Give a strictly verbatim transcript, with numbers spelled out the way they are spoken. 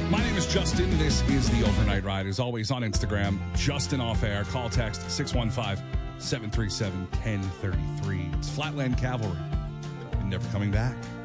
My name is Justin. This is the Overnight Ride. As always on Instagram, Justin Off Air. Call text six one five, seven three seven, one zero three three. It's Flatland Cavalry. And never coming back.